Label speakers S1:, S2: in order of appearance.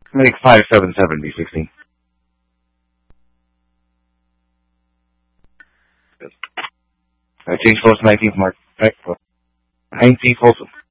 S1: Make 577 B16. Change post 19th Mark. Right. 19th Folsom.